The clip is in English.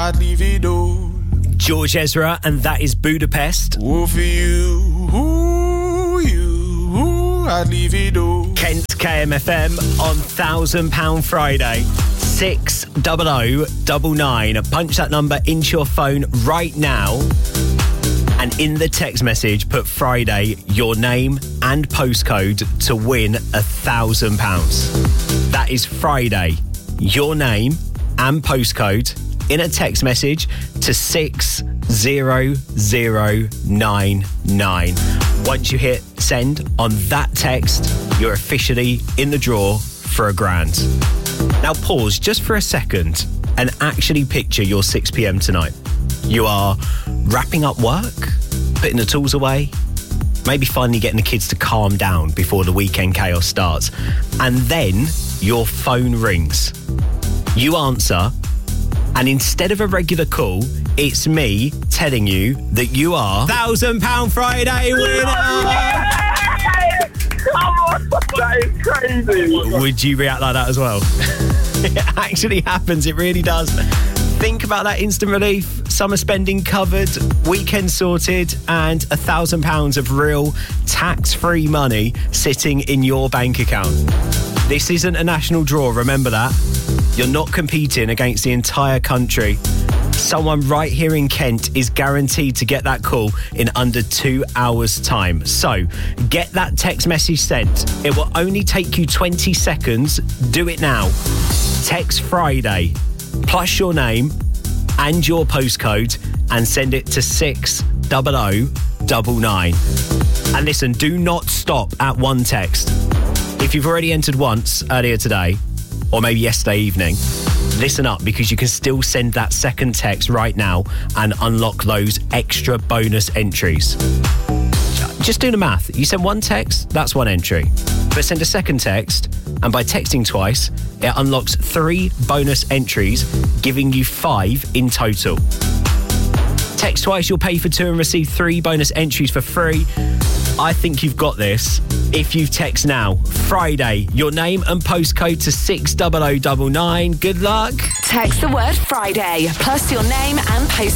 I'd leave it all. George Ezra, and that is Budapest. Oh, for you, I'd leave it all. Kent KMFM on £1,000 Friday. 60099. Punch that number into your phone right now. And in the text message, put Friday, your name and postcode to win £1,000. That is Friday, your name and postcode in a text message to 60099. Once you hit send on that text, you're officially in the draw for £1,000. Now pause just for a second and actually picture your 6 p.m. tonight. You are wrapping up work, putting the tools away, maybe finally getting the kids to calm down before the weekend chaos starts. And then your phone rings. You answer, and instead of a regular call, it's me telling you that you are £1,000 Friday winner! Come on, that is crazy. Would you react like that as well? It actually happens, it really does. Think about that instant relief, summer spending covered, weekend sorted, and £1,000 of real tax-free money sitting in your bank account. This isn't a national draw, remember that. You're not competing against the entire country. Someone right here in Kent is guaranteed to get that call in under 2 hours' time. So, get that text message sent. It will only take you 20 seconds. Do it now. Text Friday, plus your name and your postcode, and send it to 60099. And listen, do not stop at one text. If you've already entered once earlier today, or maybe yesterday evening, listen up, because you can still send that second text right now and unlock those extra bonus entries. Just do the math. You send one text, that's one entry. But send a second text, and by texting twice, it unlocks 3 bonus entries, giving you 5 in total. Text twice, you'll pay for 2 and receive 3 bonus entries for free. I think you've got this if you text now. Friday, your name and postcode to 60099. Good luck. Text the word Friday, plus your name and postcode